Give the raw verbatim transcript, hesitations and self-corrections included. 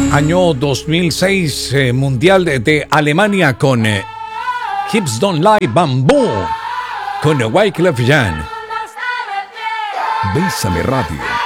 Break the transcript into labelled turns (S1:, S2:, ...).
S1: Año dos mil seis, eh, Mundial de, de Alemania con eh, Hips Don't Lie, Bamboo, con Wyclef Jean.
S2: Bésame Radio.